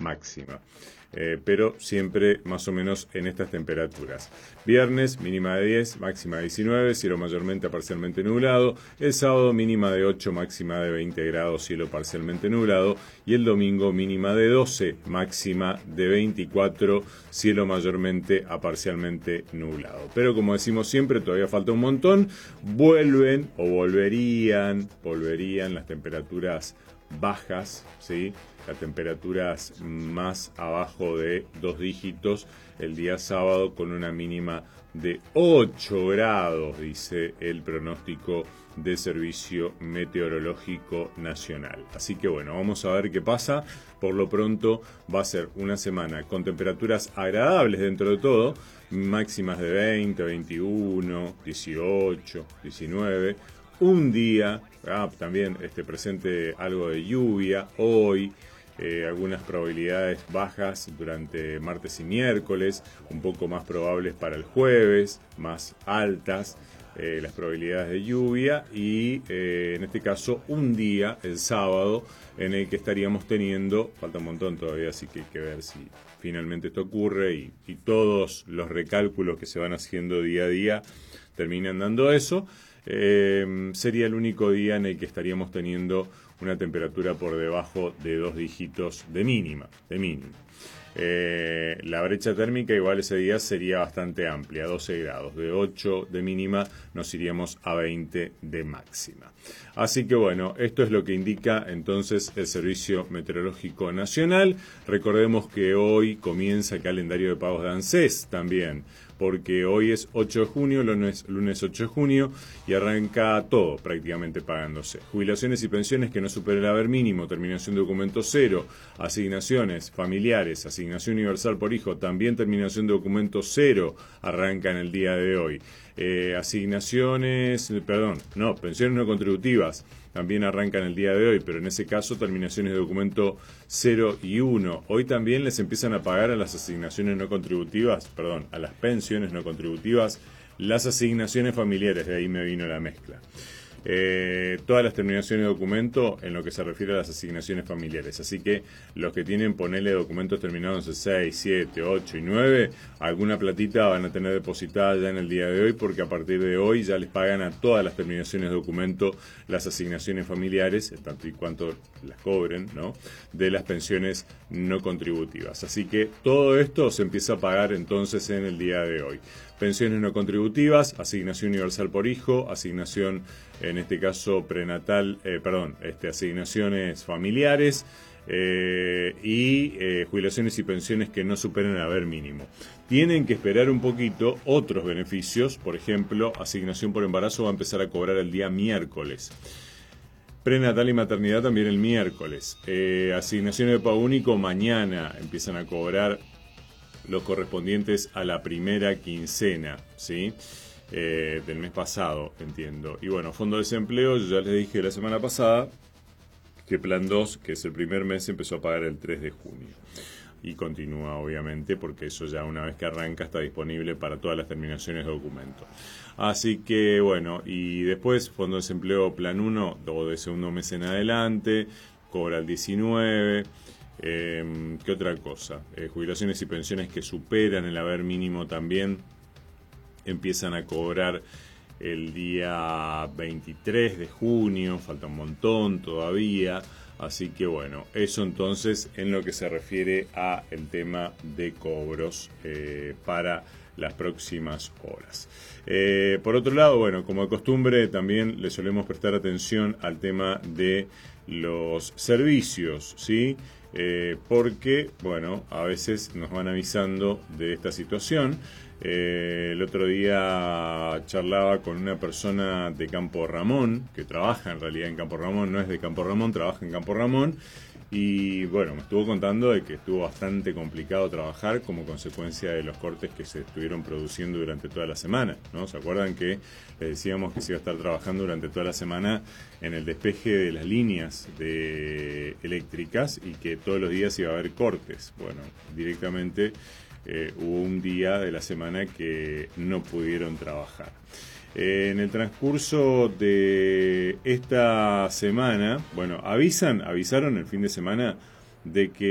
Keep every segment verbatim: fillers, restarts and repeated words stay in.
máxima. Eh, pero siempre más o menos en estas temperaturas. Viernes, mínima de diez, máxima de diecinueve, cielo mayormente a parcialmente nublado. El sábado, mínima de ocho, máxima de veinte grados, cielo parcialmente nublado. Y el domingo, mínima de doce, máxima de veinticuatro, cielo mayormente a parcialmente nublado. Pero como decimos siempre, todavía falta un montón. Vuelven o volverían, volverían las temperaturas bajas, ¿sí? Las temperaturas más abajo de dos dígitos el día sábado con una mínima de ocho grados, dice el pronóstico de Servicio Meteorológico Nacional. Así que bueno, vamos a ver qué pasa. Por lo pronto va a ser una semana con temperaturas agradables dentro de todo, máximas de veinte, veintiuno, dieciocho, diecinueve. Un día, ah, también este, presente algo de lluvia hoy, eh, algunas probabilidades bajas durante martes y miércoles, un poco más probables para el jueves, más altas eh, las probabilidades de lluvia y eh, en este caso un día, el sábado, en el que estaríamos teniendo, falta un montón todavía, así que hay que ver si finalmente esto ocurre y, y todos los recálculos que se van haciendo día a día terminan dando eso. Eh, sería el único día en el que estaríamos teniendo una temperatura por debajo de dos dígitos de mínima, de mínima. Eh, la brecha térmica igual ese día sería bastante amplia, doce grados, de ocho de mínima nos iríamos a veinte de máxima. Así que bueno, esto es lo que indica entonces el Servicio Meteorológico Nacional. Recordemos que hoy comienza el calendario de pagos de ANSES también, porque hoy es ocho de junio, lunes, lunes ocho de junio, y arranca todo prácticamente pagándose. Jubilaciones y pensiones que no superen el haber mínimo, terminación de documento cero, asignaciones familiares, asignación universal por hijo, también terminación de documento cero, arranca en el día de hoy. Eh, asignaciones, perdón, no, pensiones no contributivas, también arrancan el día de hoy, pero en ese caso terminaciones de documento cero y uno. Hoy también les empiezan a pagar a las asignaciones no contributivas, perdón, a las pensiones no contributivas, las asignaciones familiares, de ahí me vino la mezcla. Eh, todas las terminaciones de documento en lo que se refiere a las asignaciones familiares. Así que los que tienen, ponele documentos terminados en seis, siete, ocho y nueve, alguna platita van a tener depositada ya en el día de hoy, porque a partir de hoy ya les pagan a todas las terminaciones de documento las asignaciones familiares, tanto y cuanto las cobren, ¿no?, de las pensiones no contributivas. Así que todo esto se empieza a pagar entonces en el día de hoy. Pensiones no contributivas, asignación universal por hijo, asignación, en este caso prenatal, eh, perdón, este, asignaciones familiares eh, y eh, jubilaciones y pensiones que no superen el haber mínimo. Tienen que esperar un poquito otros beneficios, por ejemplo, asignación por embarazo va a empezar a cobrar el día miércoles. Prenatal y maternidad también el miércoles. Eh, asignaciones de pago único mañana empiezan a cobrar los correspondientes a la primera quincena, ¿sí? Eh, del mes pasado, entiendo. Y bueno, fondo de desempleo, yo ya les dije la semana pasada que Plan dos, que es el primer mes, empezó a pagar el tres de junio. Y continúa, obviamente, porque eso ya una vez que arranca está disponible para todas las terminaciones de documentos. Así que, bueno, y después Fondo de Desempleo Plan uno, o de segundo mes en adelante, cobra el diecinueve. Eh, ¿Qué otra cosa? Eh, jubilaciones y pensiones que superan el haber mínimo también empiezan a cobrar el día veintitrés de junio, falta un montón todavía, así que bueno, eso entonces en lo que se refiere a el tema de cobros eh, para las próximas horas. Eh, por otro lado, bueno, como de costumbre también le solemos prestar atención al tema de los servicios, ¿sí? Eh, porque, bueno, a veces nos van avisando de esta situación. Eh, el otro día charlaba con una persona de Campo Ramón, que trabaja en realidad en Campo Ramón, no es de Campo Ramón, trabaja en Campo Ramón, y bueno, me estuvo contando de que estuvo bastante complicado trabajar como consecuencia de los cortes que se estuvieron produciendo durante toda la semana, ¿no? ¿Se acuerdan que les decíamos que se iba a estar trabajando durante toda la semana en el despeje de las líneas de eléctricas y que todos los días iba a haber cortes? Bueno, directamente eh, hubo un día de la semana que no pudieron trabajar. Eh, en el transcurso de esta semana, bueno, avisan, avisaron el fin de semana de que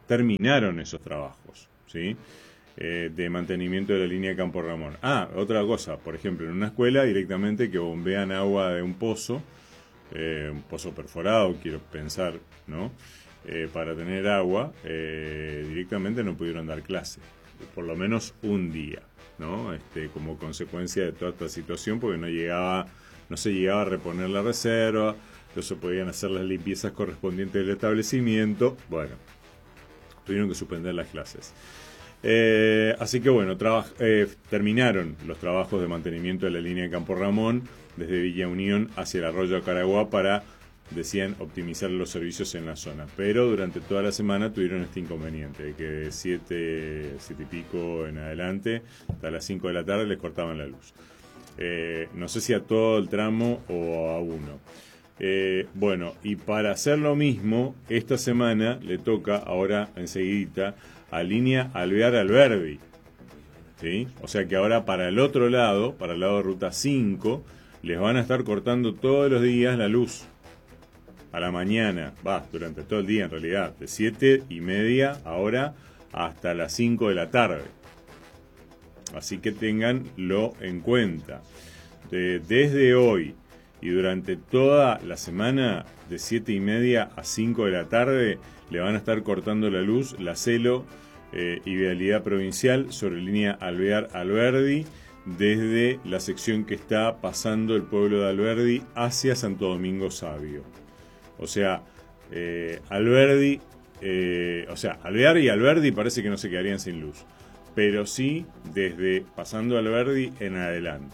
terminaron esos trabajos, ¿sí? Eh, de mantenimiento de la línea Campo Ramón. Ah, otra cosa, por ejemplo, en una escuela directamente que bombean agua de un pozo, eh, un pozo perforado, quiero pensar, ¿no? Eh, para tener agua, eh, directamente no pudieron dar clase, por lo menos un día, ¿no? Este, como consecuencia de toda esta situación, porque no llegaba, no se llegaba a reponer la reserva, no se podían hacer las limpiezas correspondientes del establecimiento. Bueno, tuvieron que suspender las clases. Eh, así que bueno, eh, terminaron los trabajos de mantenimiento de la línea de Campo Ramón desde Villa Unión hacia el arroyo Acaraguá para, decían, optimizar los servicios en la zona. Pero durante toda la semana tuvieron este inconveniente, de que de siete, siete y pico en adelante, hasta las cinco de la tarde les cortaban la luz. Eh, no sé si a todo el tramo o a uno. Eh, bueno, y para hacer lo mismo, esta semana le toca ahora enseguidita a línea Alvear Alberdi, ¿sí? O sea que ahora para el otro lado, para el lado de Ruta cinco, les van a estar cortando todos los días la luz. A la mañana, va, durante todo el día en realidad, de siete y media ahora hasta las cinco de la tarde. Así que ténganlo en cuenta. De, desde hoy y durante toda la semana, de siete y media a cinco de la tarde, le van a estar cortando la luz, la Celo eh, y Vialidad Provincial sobre línea Alvear Alberdi, desde la sección que está pasando el pueblo de Alberdi hacia Santo Domingo Sabio. O sea, eh, Alberdi, eh, o sea, Alvear y Alberdi parece que no se quedarían sin luz, pero sí desde pasando Alberdi en adelante.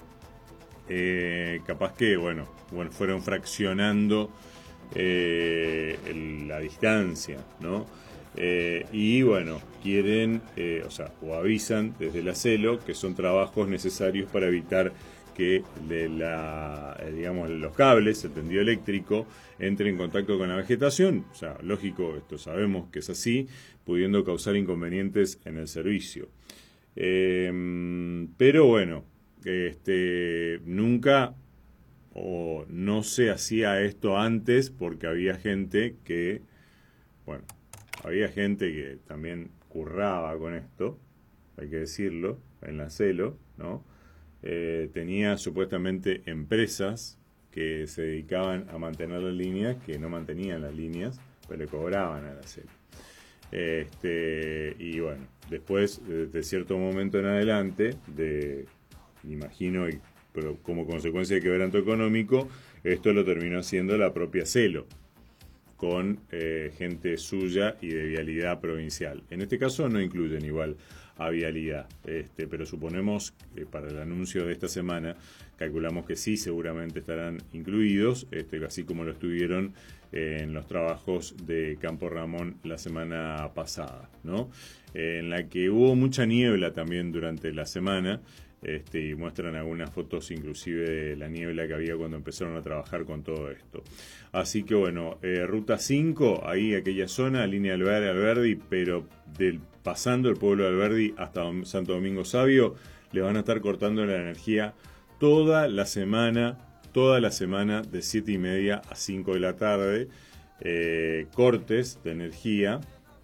Eh, capaz que, bueno, bueno fueron fraccionando eh, el, la distancia, ¿no? Eh, y bueno, quieren, eh, o sea, o avisan desde la Celo que son trabajos necesarios para evitar que de la, eh, digamos, los cables, el tendido eléctrico, entre en contacto con la vegetación. O sea, lógico, esto sabemos que es así, pudiendo causar inconvenientes en el servicio. Eh, pero bueno, este, nunca o no se hacía esto antes porque había gente que, bueno, había gente que también curraba con esto, hay que decirlo, en la Celo, ¿no? Eh, tenía supuestamente empresas que se dedicaban a mantener las líneas, que no mantenían las líneas, pero le cobraban a la Celo. Este, y bueno, después, de cierto momento en adelante, de, imagino, y, pero como consecuencia de quebranto económico, esto lo terminó haciendo la propia Celo, con eh, gente suya y de Vialidad Provincial. En este caso no incluyen igual a Vialidad, este, pero suponemos que para el anuncio de esta semana calculamos que sí, seguramente estarán incluidos, este, así como lo estuvieron eh, en los trabajos de Campo Ramón la semana pasada, ¿no? Eh, en la que hubo mucha niebla también durante la semana. Este, y muestran algunas fotos inclusive de la niebla que había cuando empezaron a trabajar con todo esto. Así que bueno, eh, Ruta cinco, ahí aquella zona, línea Alvear Alberdi, pero del, pasando el pueblo de Alberdi hasta Santo Domingo Sabio, le van a estar cortando la energía toda la semana, toda la semana de siete y media a cinco de la tarde, eh, cortes de energía.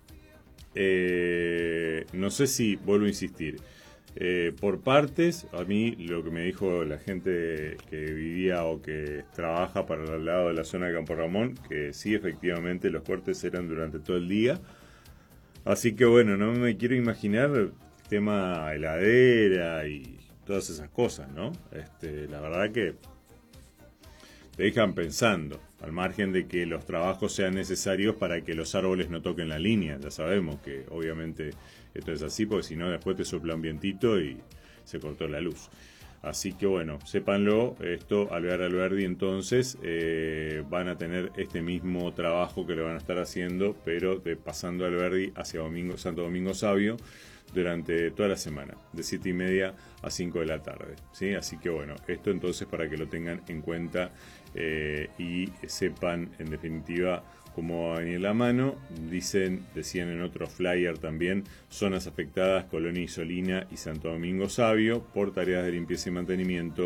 Eh, no sé si, vuelvo a insistir, Eh, por partes, a mí lo que me dijo la gente que vivía o que trabaja para el lado de la zona de Campo Ramón, que sí, efectivamente los cortes eran durante todo el día. Así que bueno, no me quiero imaginar el tema heladera y todas esas cosas, ¿no? Este, la verdad que te dejan pensando, al margen de que los trabajos sean necesarios para que los árboles no toquen la línea. Ya sabemos que obviamente esto es así, porque si no después te sopla un vientito y se cortó la luz. Así que bueno, sépanlo, esto, Alvear Alberdi entonces eh, van a tener este mismo trabajo que lo van a estar haciendo, pero de pasando Alberdi hacia Domingo, Santo Domingo Sabio, durante toda la semana, de siete y media a cinco de la tarde, ¿sí? Así que bueno, esto entonces para que lo tengan en cuenta eh, y sepan en definitiva cómo va a venir la mano. Dicen, decían en otro flyer también, zonas afectadas, Colonia Isolina y Santo Domingo Sabio, por tareas de limpieza y mantenimiento,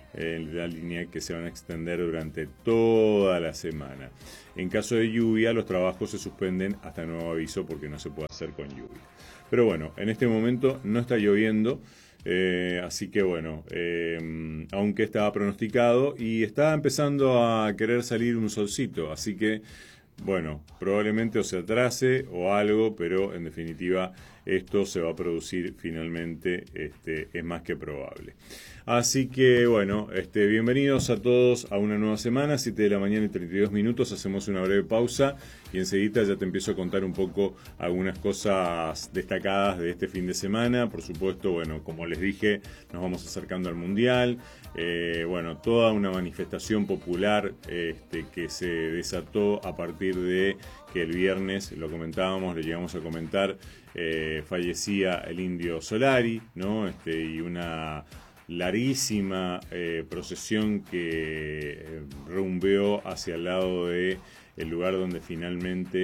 eh, la línea que se van a extender durante toda la semana. En caso de lluvia, los trabajos se suspenden hasta nuevo aviso porque no se puede hacer con lluvia. Pero bueno, en este momento no está lloviendo. Eh, así que bueno, eh, aunque estaba pronosticado y estaba empezando a querer salir un solcito, así que bueno, probablemente o se atrase o algo, pero en definitiva esto se va a producir finalmente, este, es más que probable. Así que bueno, este, bienvenidos a todos a una nueva semana, siete de la mañana y treinta y dos minutos, hacemos una breve pausa y enseguida ya te empiezo a contar un poco algunas cosas destacadas de este fin de semana. Por supuesto, bueno, como les dije, nos vamos acercando al Mundial, eh, bueno, toda una manifestación popular este, que se desató a partir de que el viernes, lo comentábamos, lo llegamos a comentar, eh, fallecía el Indio Solari, ¿no? Este, y una larguísima eh, procesión que eh, rumbeó hacia el lado de el lugar donde finalmente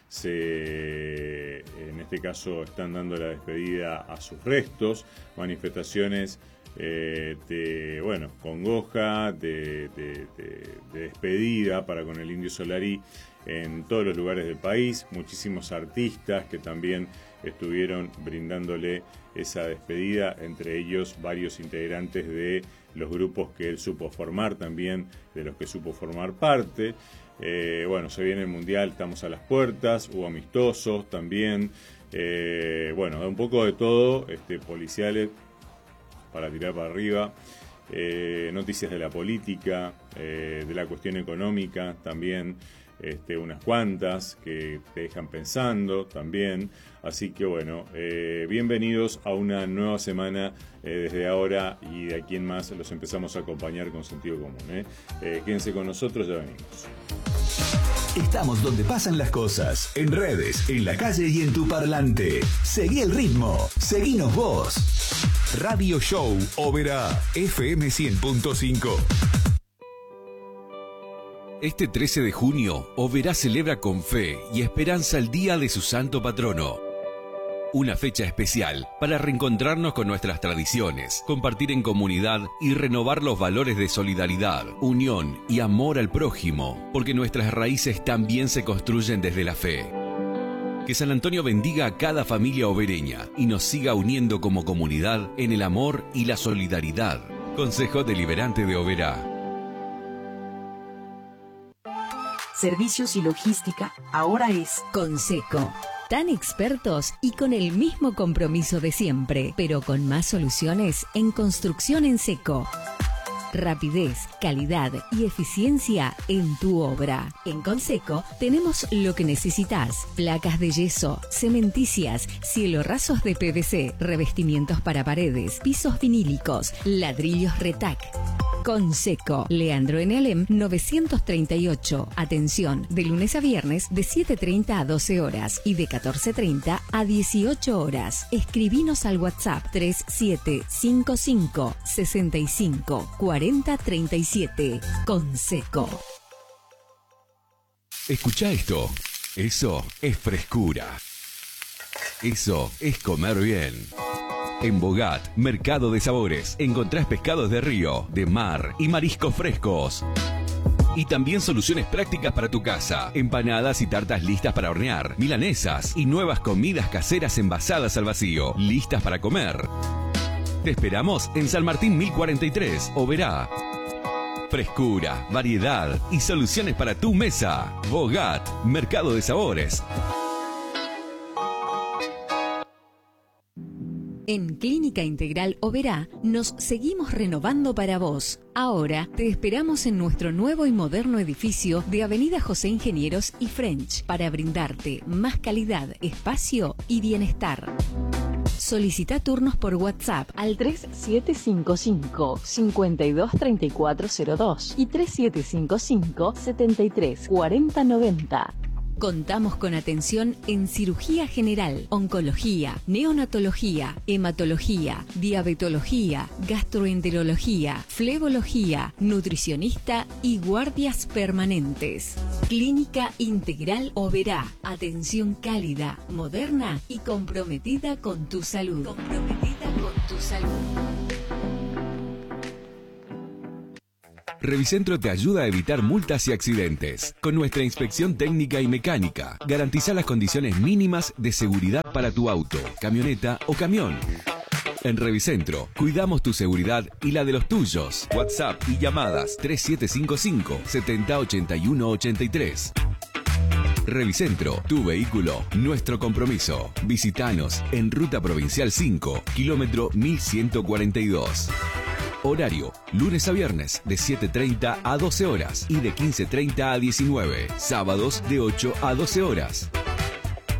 se, en este caso, están dando la despedida a sus restos, manifestaciones eh, de, bueno, congoja, de, de, de, de despedida para con el Indio Solari en todos los lugares del país, muchísimos artistas que también estuvieron brindándole esa despedida, entre ellos varios integrantes de los grupos que él supo formar también, de los que supo formar parte. Eh, bueno, se viene el Mundial, estamos a las puertas, hubo amistosos también, eh, bueno, un poco de todo, este, policiales para tirar para arriba, eh, noticias de la política, eh, de la cuestión económica también, Este, unas cuantas que te dejan pensando también, así que bueno, eh, bienvenidos a una nueva semana eh, desde ahora y de aquí en más los empezamos a acompañar con sentido común, ¿eh? Eh, quédense con nosotros, ya venimos. Estamos donde pasan las cosas, en redes, en la calle y en tu parlante. Seguí el ritmo, seguinos vos. Radio Show Oberá, F M cien punto cinco. Este trece de junio, Oberá celebra con fe y esperanza el Día de su Santo Patrono. Una fecha especial para reencontrarnos con nuestras tradiciones, compartir en comunidad y renovar los valores de solidaridad, unión y amor al prójimo, porque nuestras raíces también se construyen desde la fe. Que San Antonio bendiga a cada familia obereña y nos siga uniendo como comunidad en el amor y la solidaridad. Consejo Deliberante de Oberá. Servicios y logística ahora es Conseco. Tan expertos y con el mismo compromiso de siempre, pero con más soluciones en construcción en seco. Rapidez, calidad y eficiencia en tu obra. En Conseco tenemos lo que necesitas: placas de yeso, cementicias, cielorrazos de P V C, revestimientos para paredes, pisos vinílicos, ladrillos Retac. Conseco, Leandro en Alem novecientos treinta y ocho. Atención, de lunes a viernes de siete treinta a doce horas y de catorce treinta a dieciocho horas. Escribinos al WhatsApp tres siete cinco cinco sesenta y cinco cuarenta treinta y siete. Conseco. Escucha esto. Eso es frescura. Eso es comer bien. En Bogat, Mercado de Sabores, encontrás pescados de río, de mar y mariscos frescos. Y también soluciones prácticas para tu casa, empanadas y tartas listas para hornear, milanesas y nuevas comidas caseras envasadas al vacío, listas para comer. Te esperamos en San Martín mil cuarenta y tres, Oberá. Frescura, variedad y soluciones para tu mesa. Bogat, Mercado de Sabores. En Clínica Integral Oberá nos seguimos renovando para vos. Ahora te esperamos en nuestro nuevo y moderno edificio de Avenida José Ingenieros y French para brindarte más calidad, espacio y bienestar. Solicita turnos por WhatsApp al tres siete cinco cinco, cinco dos tres cuatro cero dos y tres siete cinco cinco, siete tres cuatro cero nueve cero. Contamos con atención en cirugía general, oncología, neonatología, hematología, diabetología, gastroenterología, flebología, nutricionista y guardias permanentes. Clínica Integral Oberá. Atención cálida, moderna y comprometida con tu salud. Comprometida con tu salud. Revicentro te ayuda a evitar multas y accidentes. Con nuestra inspección técnica y mecánica, garantiza las condiciones mínimas de seguridad para tu auto, camioneta o camión. En Revicentro, cuidamos tu seguridad y la de los tuyos. WhatsApp y llamadas tres siete cinco cinco, siete cero ocho uno ocho tres. Revicentro, tu vehículo, nuestro compromiso. Visítanos en Ruta Provincial cinco, kilómetro mil ciento cuarenta y dos. Horario, lunes a viernes de siete treinta a doce horas y de quince treinta a diecinueve. Sábados de ocho a doce horas.